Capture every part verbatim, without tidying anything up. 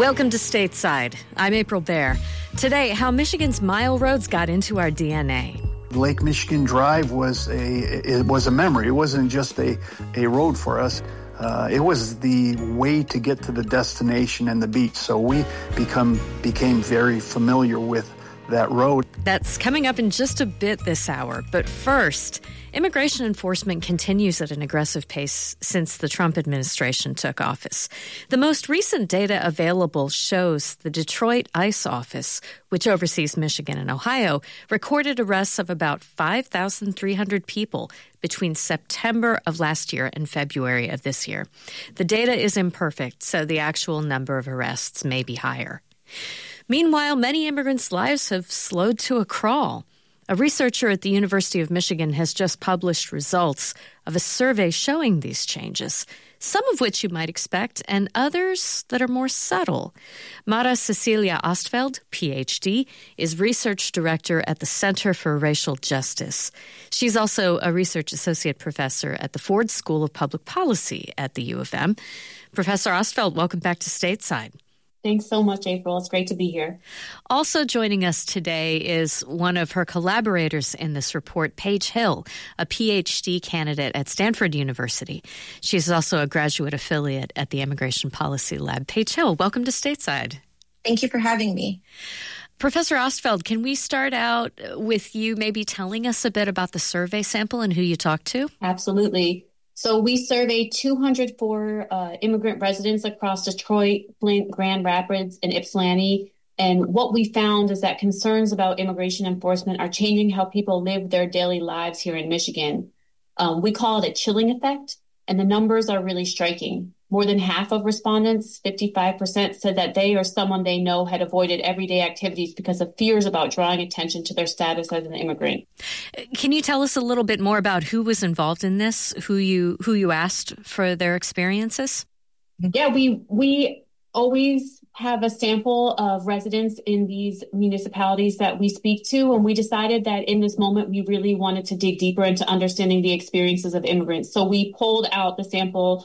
Welcome to Stateside. I'm April Baer. Today, how Michigan's mile roads got into our D N A. Lake Michigan Drive was a it was a memory. It wasn't just a, a road for us. Uh, it was the way to get to the destination and the beach. So we become became very familiar with that road. That's coming up in just a bit this hour. But first, immigration enforcement continues at an aggressive pace since the Trump administration took office. The most recent data available shows the Detroit ICE office, which oversees Michigan and Ohio, recorded arrests of about five thousand three hundred people between September of last year and February of this year. The data is imperfect, so the actual number of arrests may be higher. Meanwhile, many immigrants' lives have slowed to a crawl. A researcher at the University of Michigan has just published results of a survey showing these changes, some of which you might expect, and others that are more subtle. Mara Cecilia Ostfeld, P H D, is research director at the Center for Racial Justice. She's also a research associate professor at the Ford School of Public Policy at the U of M. Professor Ostfeld, welcome back to Stateside. Thanks so much, April. It's great to be here. Also joining us today is one of her collaborators in this report, Paige Hill, a P H D candidate at Stanford University. She's also a graduate affiliate at the Immigration Policy Lab. Paige Hill, welcome to Stateside. Thank you for having me. Professor Ostfeld, can we start out with you maybe telling us a bit about the survey sample and who you talked to? Absolutely. So we surveyed two hundred four uh, immigrant residents across Detroit, Flint, Grand Rapids, and Ypsilanti. And what we found is that concerns about immigration enforcement are changing how people live their daily lives here in Michigan. Um, we call it a chilling effect, and the numbers are really striking. More than half of respondents, fifty-five percent, said that they or someone they know had avoided everyday activities because of fears about drawing attention to their status as an immigrant. Can you tell us a little bit more about who was involved in this, who you who you asked for their experiences? Yeah, we we always have a sample of residents in these municipalities that we speak to, and we decided that in this moment we really wanted to dig deeper into understanding the experiences of immigrants. So we pulled out the sample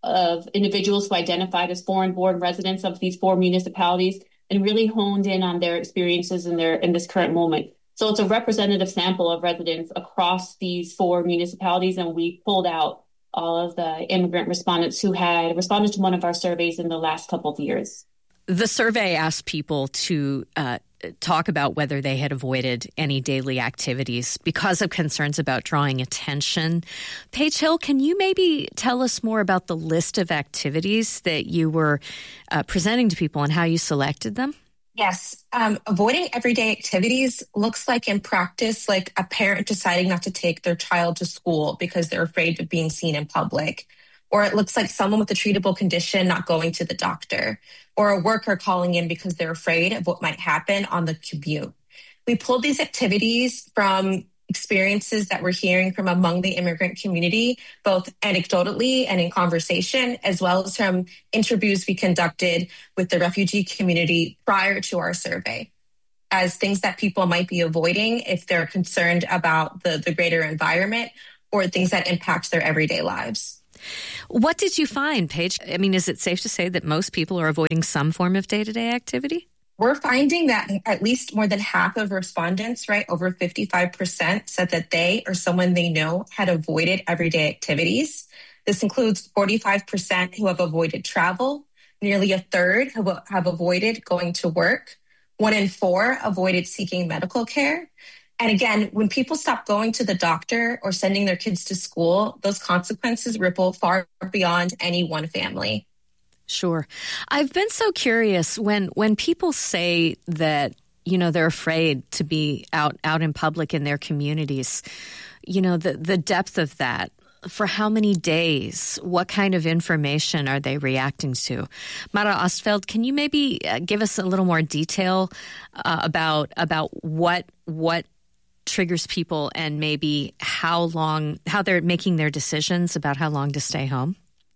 of individuals who identified as foreign-born residents of these four municipalities and really honed in on their experiences in their in this current moment. So it's a representative sample of residents across these four municipalities, and we pulled out all of the immigrant respondents who had responded to one of our surveys in the last couple of years. The survey asked people to uh, talk about whether they had avoided any daily activities because of concerns about drawing attention. Paige Hill, can you maybe tell us more about the list of activities that you were uh, presenting to people and how you selected them? Yes. Um, avoiding everyday activities looks like in practice like a parent deciding not to take their child to school because they're afraid of being seen in public. Or it looks like someone with a treatable condition not going to the doctor, or a worker calling in because they're afraid of what might happen on the commute. We pulled these activities from experiences that we're hearing from among the immigrant community, both anecdotally and in conversation, as well as from interviews we conducted with the refugee community prior to our survey, as things that people might be avoiding if they're concerned about the, the greater environment or things that impact their everyday lives. What did you find, Paige? I mean, is it safe to say that most people are avoiding some form of day-to-day activity? We're finding that at least more than half of respondents, right, over fifty-five percent, said that they or someone they know had avoided everyday activities. This includes forty-five percent who have avoided travel, nearly a third who have avoided going to work, one in four avoided seeking medical care. And again, when people stop going to the doctor or sending their kids to school, those consequences ripple far beyond any one family. Sure. I've been so curious when when people say that, you know, they're afraid to be out, out in public in their communities, you know, the, the depth of that. For how many days? What kind of information are they reacting to? Mara Ostfeld, can you maybe uh, give us a little more detail uh, about about what what triggers people and maybe how long, how they're making their decisions about how long to stay home?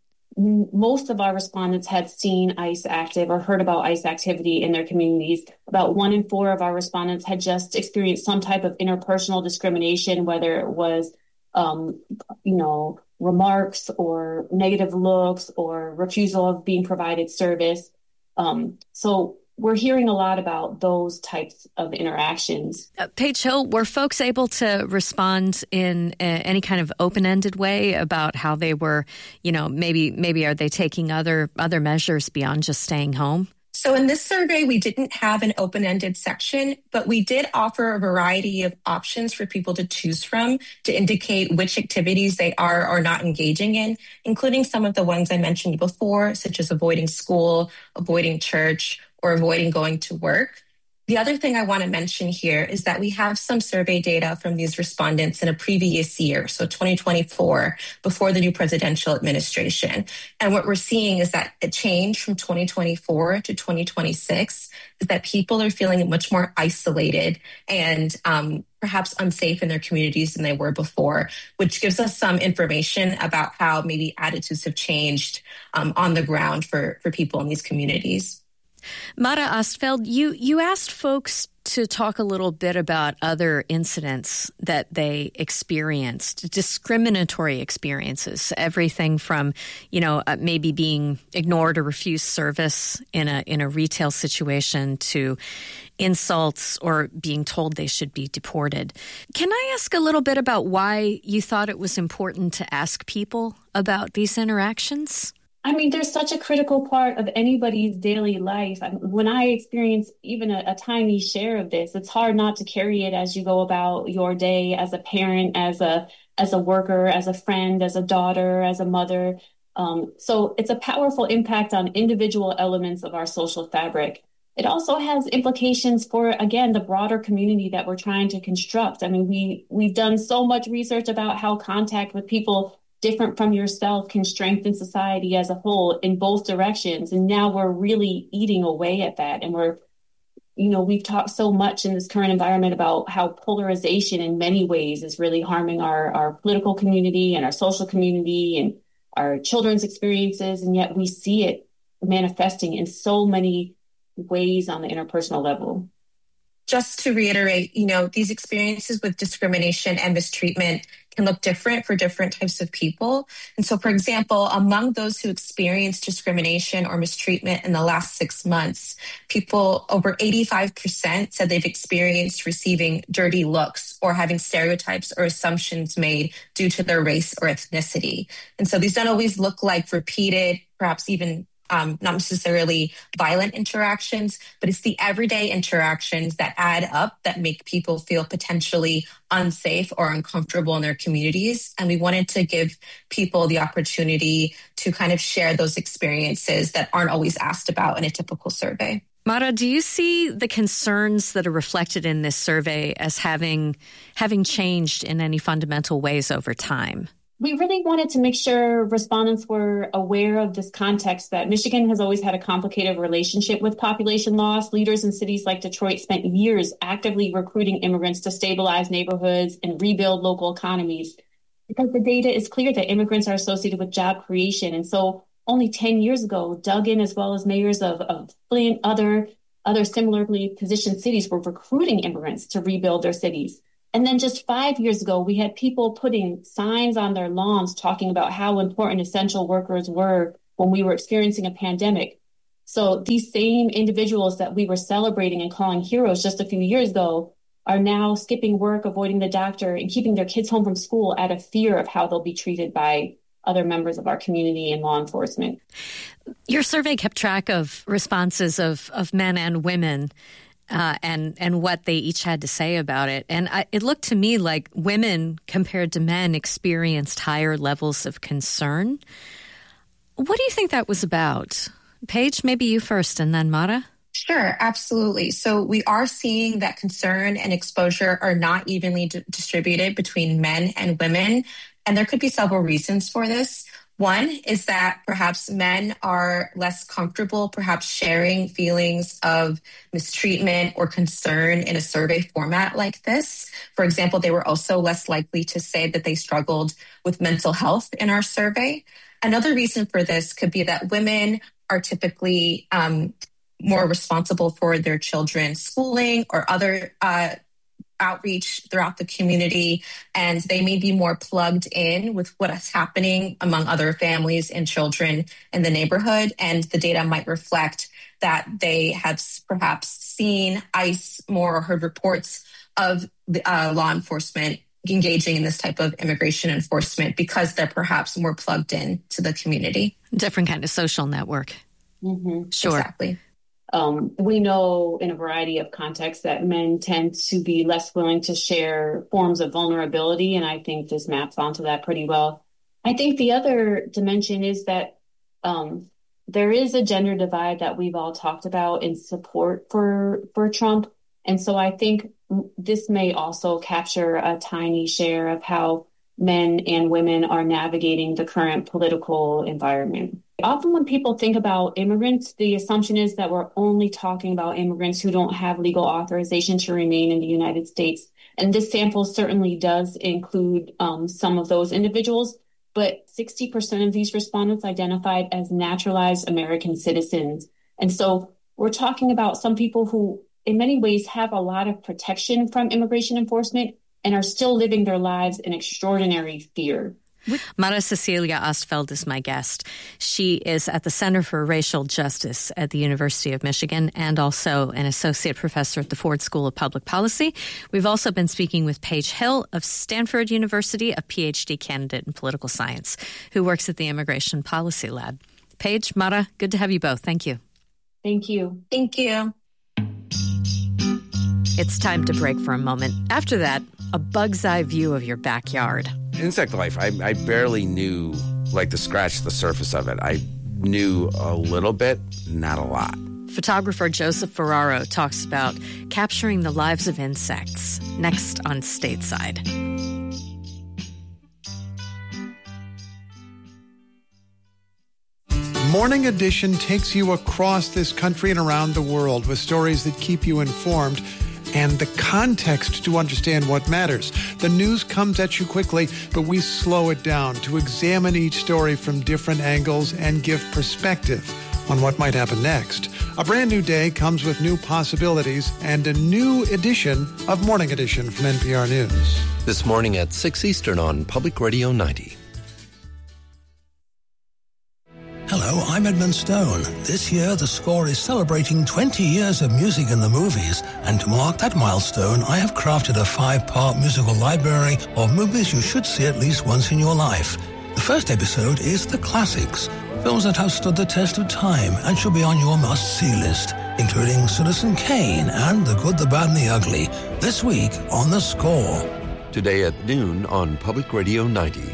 Most of our respondents had seen ICE active or heard about ICE activity in their communities. About one in four of our respondents had just experienced some type of interpersonal discrimination, whether it was, um, you know, remarks or negative looks or refusal of being provided service. Um, so we're hearing a lot about those types of interactions. Uh, Paige Hill, were folks able to respond in uh, any kind of open-ended way about how they were, you know, maybe maybe are they taking other other measures beyond just staying home? So in this survey, we didn't have an open-ended section, but we did offer a variety of options for people to choose from to indicate which activities they are or not engaging in, including some of the ones I mentioned before, such as avoiding school, avoiding church, or avoiding going to work. The other thing I want to mention here is that we have some survey data from these respondents in a previous year, so twenty twenty-four, before the new presidential administration. And what we're seeing is that a change from twenty twenty-four to twenty twenty-six is that people are feeling much more isolated and um, perhaps unsafe in their communities than they were before, which gives us some information about how maybe attitudes have changed um, on the ground for, for people in these communities. Mara Ostfeld, you, you asked folks to talk a little bit about other incidents that they experienced, discriminatory experiences, everything from, you know, uh, maybe being ignored or refused service in a in a retail situation to insults or being told they should be deported. Can I ask a little bit about why you thought it was important to ask people about these interactions? I mean, there's such a critical part of anybody's daily life. I mean, when I experience even a, a tiny share of this, it's hard not to carry it as you go about your day as a parent, as a as a worker, as a friend, as a daughter, as a mother. Um, so it's a powerful impact on individual elements of our social fabric. It also has implications for, again, the broader community that we're trying to construct. I mean, we we've done so much research about how contact with people different from yourself can strengthen society as a whole in both directions. And now we're really eating away at that. And we're, you know, we've talked so much in this current environment about how polarization in many ways is really harming our, our political community and our social community and our children's experiences. And yet we see it manifesting in so many ways on the interpersonal level. Just to reiterate, you know, these experiences with discrimination and mistreatment can look different for different types of people. And so, for example, among those who experienced discrimination or mistreatment in the last six months, people over eighty-five percent said they've experienced receiving dirty looks or having stereotypes or assumptions made due to their race or ethnicity. And so these don't always look like repeated, perhaps even Um, not necessarily violent interactions, but it's the everyday interactions that add up that make people feel potentially unsafe or uncomfortable in their communities. And we wanted to give people the opportunity to kind of share those experiences that aren't always asked about in a typical survey. Mara, do you see the concerns that are reflected in this survey as having having changed in any fundamental ways over time? We really wanted to make sure respondents were aware of this context that Michigan has always had a complicated relationship with population loss. Leaders in cities like Detroit spent years actively recruiting immigrants to stabilize neighborhoods and rebuild local economies because the data is clear that immigrants are associated with job creation. And so only ten years ago, Duggan, as well as mayors of, of Flint, other, other similarly positioned cities were recruiting immigrants to rebuild their cities. And then just five years ago, we had people putting signs on their lawns talking about how important essential workers were when we were experiencing a pandemic. So these same individuals that we were celebrating and calling heroes just a few years ago are now skipping work, avoiding the doctor, and keeping their kids home from school out of fear of how they'll be treated by other members of our community and law enforcement. Your survey kept track of responses of, of men and women. Uh, and and what they each had to say about it. And I, it looked to me like women compared to men experienced higher levels of concern. What do you think that was about? Paige, maybe you first and then Mara. Sure, absolutely. So we are seeing that concern and exposure are not evenly d- distributed between men and women. And there could be several reasons for this. One is that perhaps men are less comfortable, perhaps sharing feelings of mistreatment or concern in a survey format like this. For example, they were also less likely to say that they struggled with mental health in our survey. Another reason for this could be that women are typically um, more responsible for their children's schooling or other uh outreach throughout the community, and they may be more plugged in with what is happening among other families and children in the neighborhood. And the data might reflect that they have perhaps seen ICE more or heard reports of the, uh, law enforcement engaging in this type of immigration enforcement because they're perhaps more plugged in to the community. Different kind of social network. Mm-hmm. Sure. Exactly. Um, we know in a variety of contexts that men tend to be less willing to share forms of vulnerability, and I think this maps onto that pretty well. I think the other dimension is that um, there is a gender divide that we've all talked about in support for, for Trump. And so I think this may also capture a tiny share of how men and women are navigating the current political environment. Often when people think about immigrants, the assumption is that we're only talking about immigrants who don't have legal authorization to remain in the United States. And this sample certainly does include um, some of those individuals, but sixty percent of these respondents identified as naturalized American citizens. And so we're talking about some people who in many ways have a lot of protection from immigration enforcement and are still living their lives in extraordinary fear. Mara Cecilia Ostfeld is my guest. She is at the Center for Racial Justice at the University of Michigan and also an associate professor at the Ford School of Public Policy. We've also been speaking with Paige Hill of Stanford University, a P H D candidate in political science, who works at the Immigration Policy Lab. Paige, Mara, good to have you both. Thank you. Thank you. Thank you. It's time to break for a moment. After that, a bug's eye view of your backyard. Insect life, I, I barely knew, like, to scratch the surface of it. I knew a little bit, not a lot. Photographer Joseph Ferraro talks about capturing the lives of insects, next on Stateside. Morning Edition takes you across this country and around the world with stories that keep you informed and the context to understand what matters. The news comes at you quickly, but we slow it down to examine each story from different angles and give perspective on what might happen next. A brand new day comes with new possibilities and a new edition of Morning Edition from N P R News. This morning at six Eastern on Public Radio ninety. Hello, I'm Edmund Stone. This year, the score is celebrating twenty years of music in the movies. And to mark that milestone, I have crafted a five-part musical library of movies you should see at least once in your life. The first episode is The Classics, films that have stood the test of time and should be on your must-see list, including Citizen Kane and The Good, the Bad, and the Ugly. This week on The Score. Today at noon on Public Radio ninety.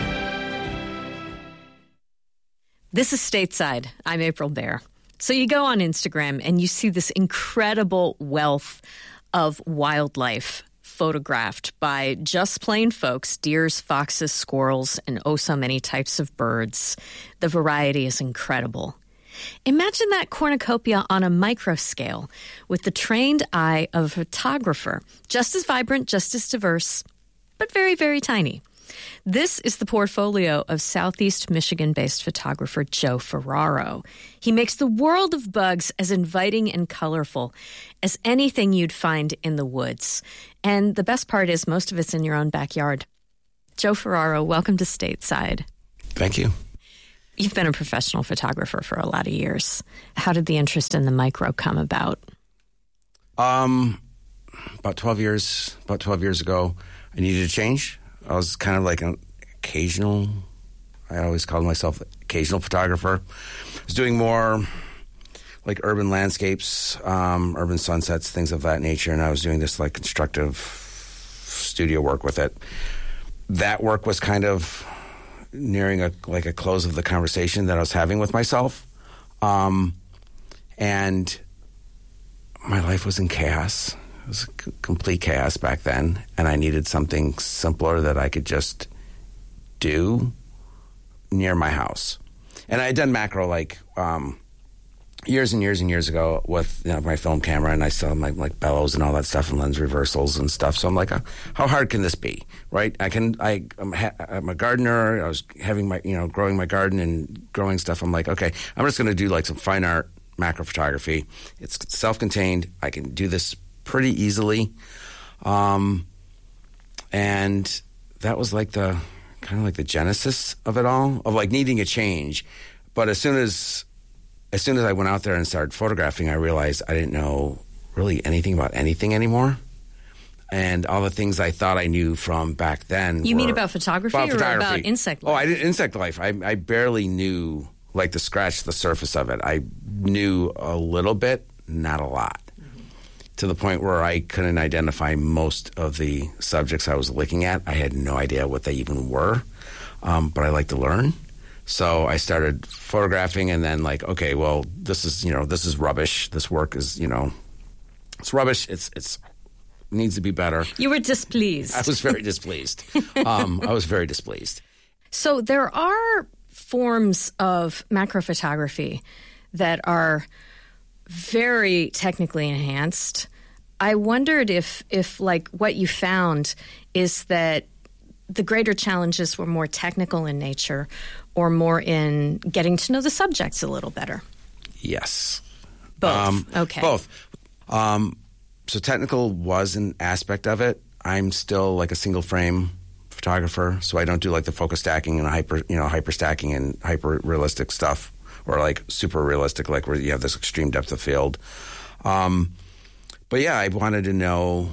This is Stateside. I'm April Baer. So you go on Instagram and you see this incredible wealth of wildlife photographed by just plain folks, deers, foxes, squirrels, and oh so many types of birds. The variety is incredible. Imagine that cornucopia on a micro scale with the trained eye of a photographer, just as vibrant, just as diverse, but very, very tiny. This is the portfolio of Southeast Michigan-based photographer Joe Ferraro. He makes the world of bugs as inviting and colorful as anything you'd find in the woods. And the best part is most of it's in your own backyard. Joe Ferraro, welcome to Stateside. Thank you. You've been a professional photographer for a lot of years. How did the interest in the micro come about? Um, about twelve years, about twelve years ago, I needed a change. I was kind of like an occasional, I always called myself occasional photographer. I was doing more like urban landscapes, um, urban sunsets, things of that nature, and I was doing this like constructive studio work with it. That work was kind of nearing a like a close of the conversation that I was having with myself. Um, and my life was in chaos. It was c- complete chaos back then, and I needed something simpler that I could just do near my house. And I had done macro like um, years and years and years ago with you know, my film camera, and I still have my like bellows and all that stuff and lens reversals and stuff. So I'm like, uh, how hard can this be, right? I can. I, I'm, ha- I'm a gardener. I was having my you know growing my garden and growing stuff. I'm like, okay, I'm just going to do like some fine art macro photography. It's self-contained. I can do this pretty easily. Um, and that was like the kind of like the genesis of it all, of like needing a change. But as soon as as soon as I went out there and started photographing, I realized I didn't know really anything about anything anymore. And all the things I thought I knew from back then. You were mean about photography about or photography. about insect life? Oh, I did insect life. I, I barely knew, like, to scratch the surface of it. I knew a little bit, not a lot, mm-hmm. to the point where I couldn't identify most of the subjects I was looking at. I had no idea what they even were, um, but I like to learn. So I started photographing, and then like, okay, well, this is you know this is rubbish. This work is you know, it's rubbish. It's it's needs to be better. You were displeased. I was very displeased. um, I was very displeased. So there are forms of macrophotography that are very technically enhanced. I wondered if if like what you found is that the greater challenges were more technical in nature or more in getting to know the subjects a little better. Yes. Both. Um, okay. Both. Um, so technical was an aspect of it. I'm still like a single frame photographer, so I don't do like the focus stacking and hyper, you know, hyper stacking and hyper realistic stuff, or like super realistic, like where you have this extreme depth of field. Um, but yeah, I wanted to know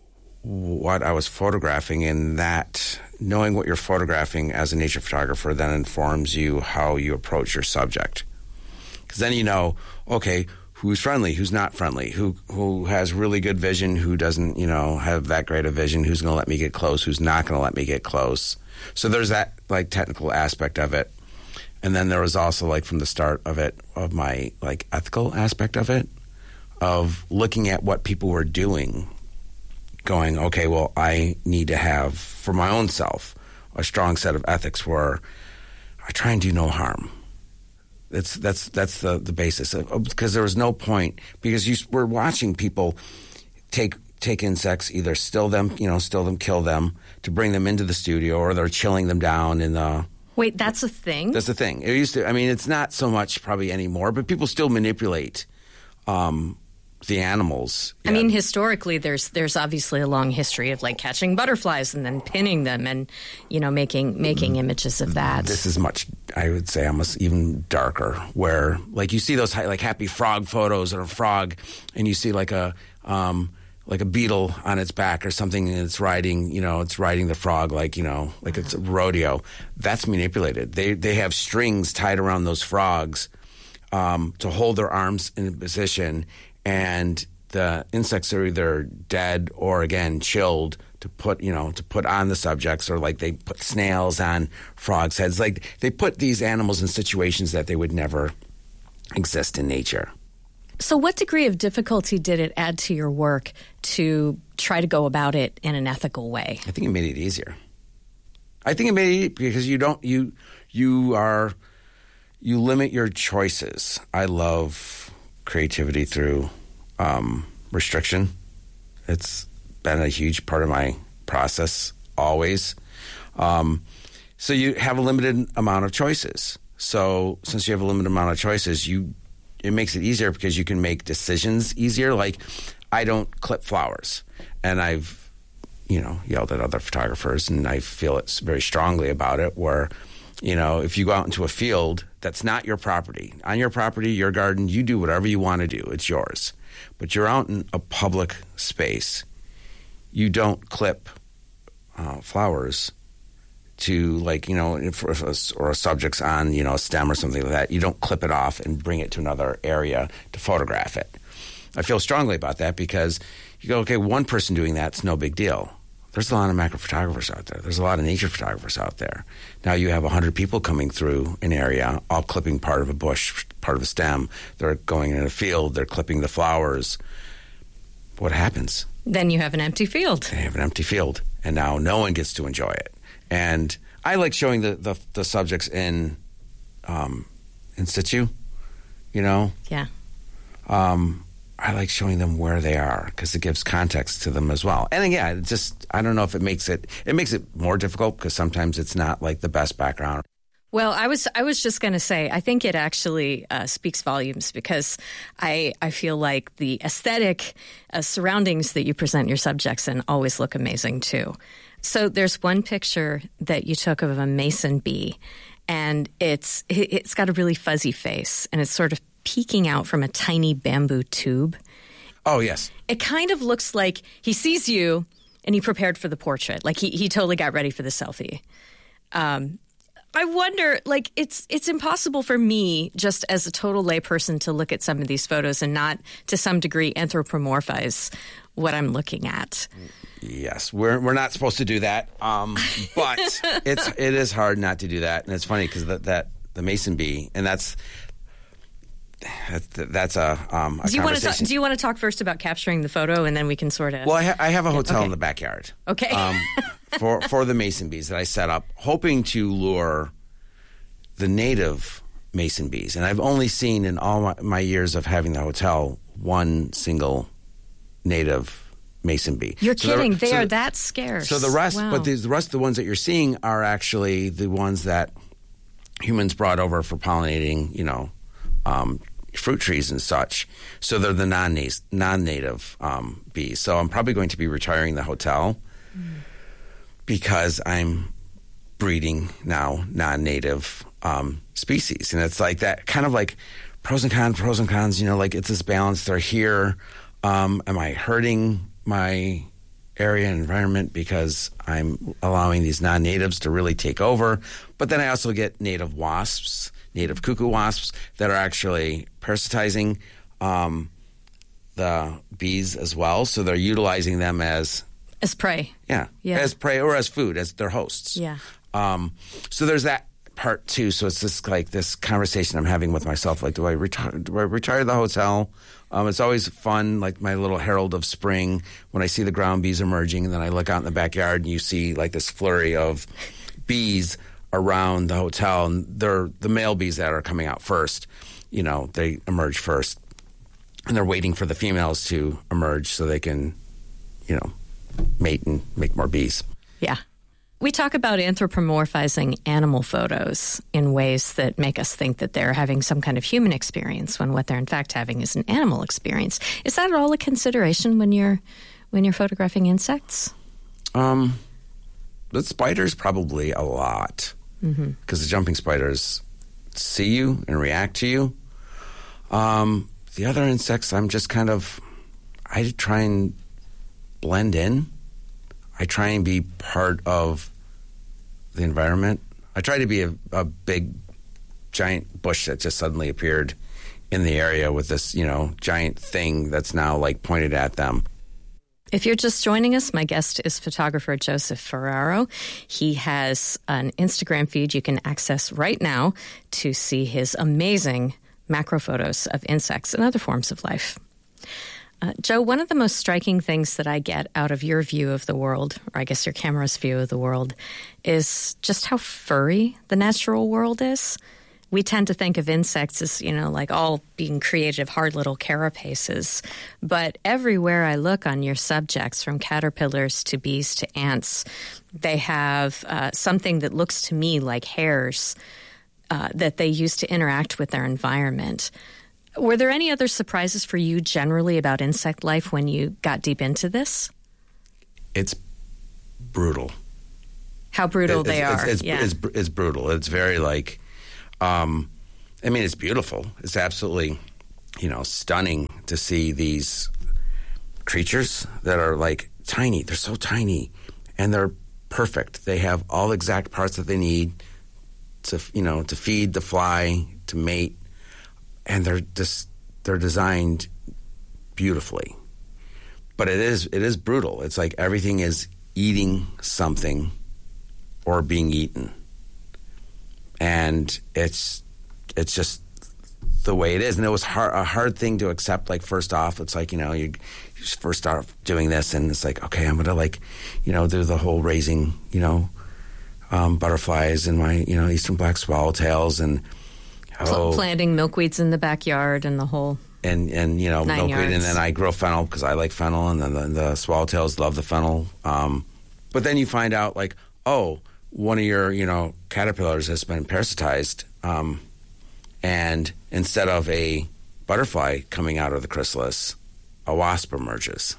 what I was photographing, and that knowing what you're photographing as a nature photographer then informs you how you approach your subject. Because then you know, okay, who's friendly, who's not friendly, who who has really good vision, who doesn't, you know, have that great of vision, who's going to let me get close, who's not going to let me get close. So there's that like technical aspect of it. And then there was also like from the start of it, of my like ethical aspect of it, of looking at what people were doing, going, okay, well, I need to have, for my own self, a strong set of ethics where I try and do no harm. That's that's that's the, the basis. Of, because there was no point, because you were watching people take take insects, either still them, you know, still them, kill them, to bring them into the studio, or they're chilling them down in the... Wait, that's a thing? That's a thing. It used to, I mean, it's not so much probably anymore, but people still manipulate um the animals. I yeah. mean, historically, there's there's obviously a long history of like catching butterflies and then pinning them and, you know, making making images of that. This is much, I would say, almost even darker, where like you see those like happy frog photos or a frog, and you see like a um, like a beetle on its back or something, and it's riding, you know, it's riding the frog like, you know, like it's a rodeo. That's manipulated. They they have strings tied around those frogs um, to hold their arms in a position. And the insects are either dead or, again, chilled to put, you know, to put on the subjects, or like they put snails on frogs' heads. Like they put these animals in situations that they would never exist in nature. So what degree of difficulty did it add to your work to try to go about it in an ethical way? I think it made it easier. I think it made it because you don't, you, you are, you limit your choices. I love creativity through um, restriction. It's been a huge part of my process always. Um, so you have a limited amount of choices. So since you have a limited amount of choices, you it makes it easier because you can make decisions easier. Like I don't clip flowers, and I've you know yelled at other photographers, and I feel it's very strongly about it. Where you know if you go out into a field that's not your property. On your property, your garden, you do whatever you want to do. It's yours. But you're out in a public space. You don't clip uh, flowers to, like, you know, if, if a, or a subject's on, you know, a stem or something like that. You don't clip it off and bring it to another area to photograph it. I feel strongly about that because you go, okay, one person doing that's no big deal. There's a lot of macro photographers out there. There's a lot of nature photographers out there. Now you have one hundred people coming through an area, all clipping part of a bush, part of a stem. They're going in a field. They're clipping the flowers. What happens? Then you have an empty field. They have an empty field, and now no one gets to enjoy it. And I like showing the, the, the subjects in um, in situ, you know? Yeah. Um I like showing them where they are because it gives context to them as well. And yeah, it just, I don't know if it makes it, it makes it more difficult because sometimes it's not like the best background. Well, I was I was just going to say, I think it actually uh, speaks volumes because I I feel like the aesthetic uh, surroundings that you present your subjects in always look amazing too. So there's one picture that you took of a mason bee, and it's it's got a really fuzzy face, and it's sort of peeking out from a tiny bamboo tube. Oh, yes. It kind of looks like he sees you and he prepared for the portrait. Like he, he totally got ready for the selfie. Um, I wonder, like, it's it's impossible for me, just as a total layperson, to look at some of these photos and not, to some degree, anthropomorphize what I'm looking at. Yes, we're we're not supposed to do that, um, but it's it is hard not to do that, and it's funny because that, that the mason bee, and that's that's a, um, a do you want to conversation. talk, do you want to talk first about capturing the photo, and then we can sort of? Well, I, ha- I have a hotel okay. in the backyard. Okay. um, for for the mason bees that I set up, hoping to lure the native mason bees, and I've only seen in all my, my years of having the hotel one single native mason bee. You're so kidding? The, they so are the, that scarce. So the rest, wow. but the, the rest of the ones that you're seeing are actually the ones that humans brought over for pollinating, you know, um, fruit trees and such. So they're the non non-native um, bees. So I'm probably going to be retiring the hotel mm. because I'm breeding now non-native um, species, and it's like that kind of like pros and cons, pros and cons. You know, like it's this balance. They're here. Um, am I hurting my area and environment because I'm allowing these non-natives to really take over? But then I also get native wasps, native cuckoo wasps that are actually parasitizing um, the bees as well. So they're utilizing them as as prey. Yeah, yeah, as prey or as food, as their hosts. Yeah. Um, so there's that part too. So it's this like this conversation I'm having with myself. Like, do I retire? Do I retire the hotel? Um, it's always fun, like my little herald of spring, when I see the ground bees emerging, and then I look out in the backyard and you see like this flurry of bees around the hotel, and they're the male bees that are coming out first. You know, they emerge first, and they're waiting for the females to emerge so they can, you know, mate and make more bees. Yeah. We talk about anthropomorphizing animal photos in ways that make us think that they're having some kind of human experience when what they're in fact having is an animal experience. Is that at all a consideration when you're when you're photographing insects? Um, the spiders probably a lot because mm-hmm. the jumping spiders see you and react to you. Um, the other insects, I'm just kind of I try and blend in. I try and be part of the environment. I try to be a, a big, giant bush that just suddenly appeared in the area with this, you know, giant thing that's now like pointed at them. If you're just joining us, my guest is photographer Joseph Ferraro. He has an Instagram feed you can access right now to see his amazing macro photos of insects and other forms of life. Uh, Joe, one of the most striking things that I get out of your view of the world, or I guess your camera's view of the world, is just how furry the natural world is. We tend to think of insects as, you know, like all being creative, hard little carapaces. But everywhere I look on your subjects, from caterpillars to bees to ants, they have uh, something that looks to me like hairs uh, that they use to interact with their environment. Were there any other surprises for you generally about insect life when you got deep into this? It's brutal. How brutal it's, they it's, are. It's, yeah. it's, it's, it's brutal. It's very like, um, I mean, it's beautiful. It's absolutely, you know, stunning to see these creatures that are like tiny. They're so tiny and they're perfect. They have all the exact parts that they need to, you know, to feed, to fly, to mate. And they're just they're designed beautifully, but it is it is brutal. It's like everything is eating something or being eaten, and it's it's just the way it is. And it was hard, a hard thing to accept. Like first off, it's like you know you, you first start doing this, and it's like okay, I'm gonna like you know do the whole raising you know um, butterflies and my you know eastern black swallowtails and. Oh. Planting milkweeds in the backyard and the whole and and you know milkweed yards. And then I grow fennel because I like fennel, and then the, the swallowtails love the fennel. Um, but then you find out like oh one of your, you know, caterpillars has been parasitized, um, and instead of a butterfly coming out of the chrysalis, a wasp emerges.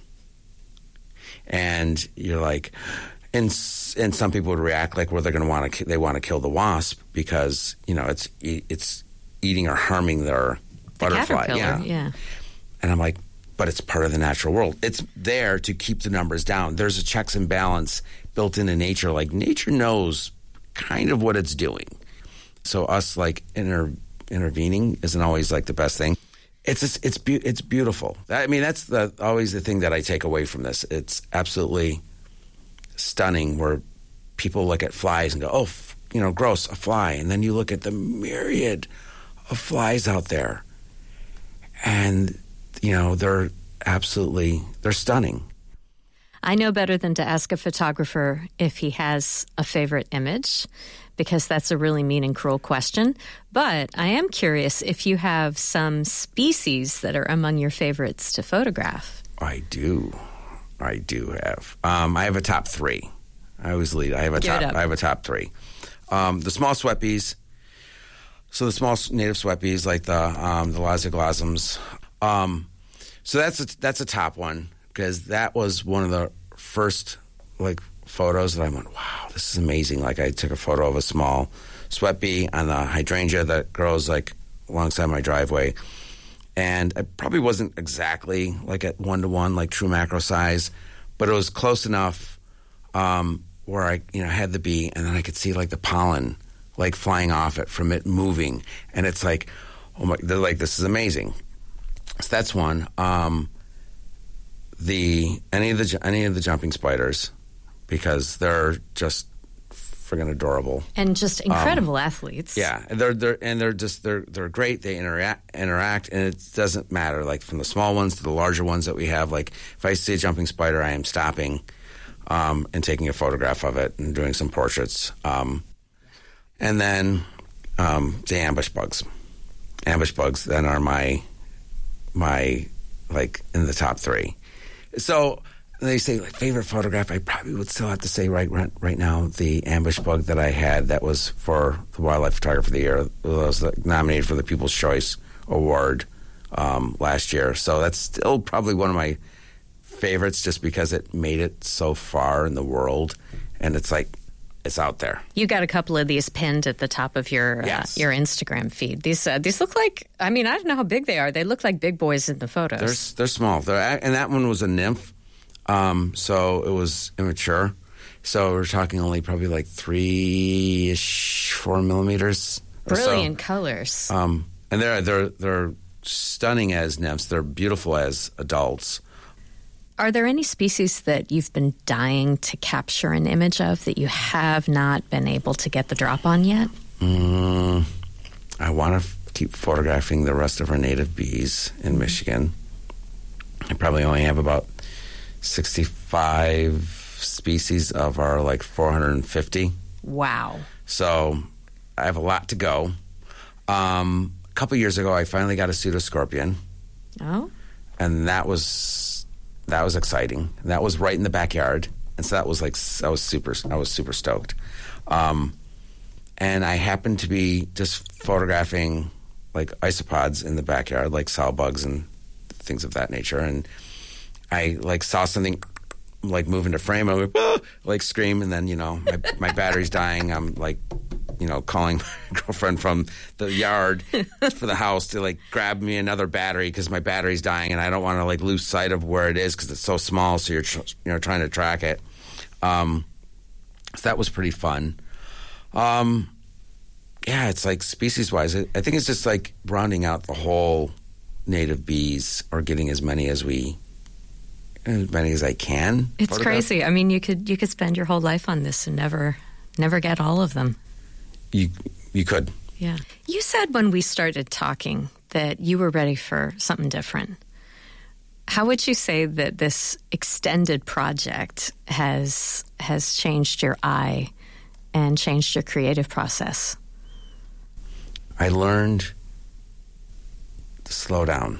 And you're like, and and some people would react like, well, they're going to want to they want to kill the wasp because, you know, it's it's eating or harming their the butterfly. Caterpillar, yeah. yeah. And I'm like, but it's part of the natural world. It's there to keep the numbers down. There's a checks and balance built into nature. Like, nature knows kind of what it's doing. So us, like, inter- intervening isn't always, like, the best thing. It's just, it's be- it's beautiful. I mean, that's the always the thing that I take away from this. It's absolutely stunning where people look at flies and go, oh, f- you know, gross, a fly. And then you look at the myriad of flies out there. And you know, they're absolutely, they're stunning. I know better than to ask a photographer if he has a favorite image, because that's a really mean and cruel question. But I am curious if you have some species that are among your favorites to photograph. I do. I do have. Um, I have a top three. I always lead. I have a Give top. it up. I have a top three. Um, the small sweat bees. So the small native sweat bees, like the um, the Lasioglossums. Um, so that's a, that's a top one because that was one of the first like photos that I went, wow, this is amazing. Like I took a photo of a small sweat bee on the hydrangea that grows like alongside my driveway, and it probably wasn't exactly like at one to one like true macro size, but it was close enough um, where I you know had the bee and then I could see like the pollen like flying off it from it moving, and it's like, oh my, they're like, this is amazing. So that's one. Um, the any of the any of the jumping spiders, because they're just friggin' adorable And just incredible um, athletes. Yeah, and they're they're and they're just they're they're great. They interact interact, and it doesn't matter. Like from the small ones to the larger ones that we have. Like if I see a jumping spider, I am stopping um, and taking a photograph of it and doing some portraits. Um, and then um, the ambush bugs. Ambush bugs then are my my like in the top three. So they say like favorite photograph. I probably would still have to say right right, right now the ambush bug that I had that was for the Wildlife Photographer of the Year. It was nominated for the People's Choice Award um, last year. So that's still probably one of my favorites just because it made it so far in the world, and it's like it's out there. You got a couple of these pinned at the top of your yes. uh, your Instagram feed. These uh, these look like, I mean, I don't know how big they are. They look like big boys in the photos. They're they're small. They're, and that one was a nymph, um, so it was immature. So we're talking only probably like three-ish, four millimeters. Brilliant so. colors. Um, and they're they're they're stunning as nymphs. They're beautiful as adults. Are there any species that you've been dying to capture an image of that you have not been able to get the drop on yet? Mm, I want to f- keep photographing the rest of our native bees in Michigan. I probably only have about sixty-five species of our like four hundred fifty. Wow. So I have a lot to go. Um, a couple years ago, I finally got a pseudoscorpion. Oh? And that was... That was exciting. That was right in the backyard, and so that was like I was super. I was super stoked. Um, and I happened to be just photographing like isopods in the backyard, like sow bugs and things of that nature. And I like saw something like move into frame. I would ah! like scream, and then you know my my battery's dying. I'm like, you know, calling my girlfriend from the yard for the house to like grab me another battery because my battery's dying, and I don't want to like lose sight of where it is because it's so small. So you're tr- you know trying to track it. Um, so that was pretty fun. Um, yeah, it's like species wise, I think it's just like rounding out the whole native bees or getting as many as we. As many as I can. It's photograph. crazy. I mean, you could you could spend your whole life on this and never never get all of them. You you could. Yeah. You said when we started talking that you were ready for something different. How would you say that this extended project has has changed your eye and changed your creative process? I learned to slow down.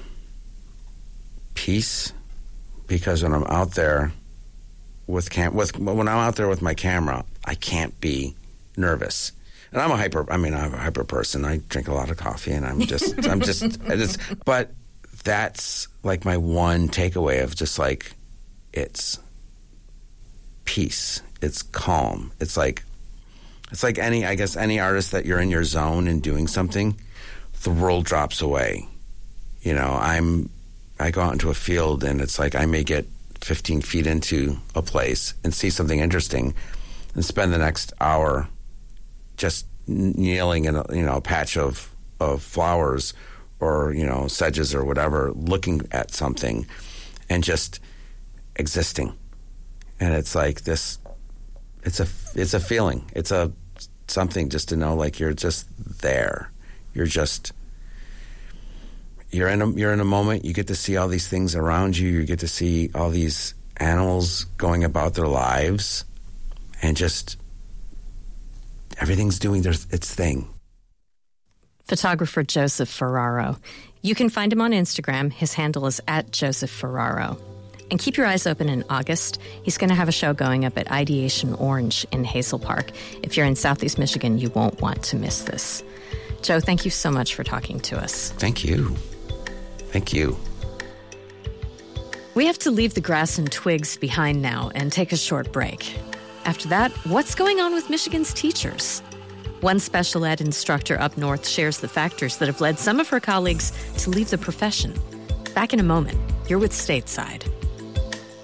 Peace. Because when I'm out there with cam with when I'm out there with my camera, I can't be nervous. And I'm a hyper, I mean, I'm a hyper person. I drink a lot of coffee and I'm just, I'm just, I just, but that's like my one takeaway of just like, it's peace. It's calm. It's like, it's like any, I guess, any artist that you're in your zone and doing something, the world drops away. You know, I'm, I go out into a field and it's like I may get fifteen feet into a place and see something interesting and spend the next hour just kneeling in a, you know, a patch of, of flowers or, you know, sedges or whatever, looking at something and just existing. And it's like this, it's a, it's a feeling. It's a something just to know like you're just there. You're just, you're in a, you're in a moment. You get to see all these things around you. You get to see all these animals going about their lives and just everything's doing their, its thing. Photographer Joseph Ferraro. You can find him on Instagram. His handle is at Joseph Ferraro. And keep your eyes open in August. He's going to have a show going up at Ideation Orange in Hazel Park. If you're in Southeast Michigan, you won't want to miss this. Joe, thank you so much for talking to us. Thank you. Thank you. We have to leave the grass and twigs behind now and take a short break. After that, what's going on with Michigan's teachers? One special ed instructor up north shares the factors that have led some of her colleagues to leave the profession. Back in a moment. You're with Stateside.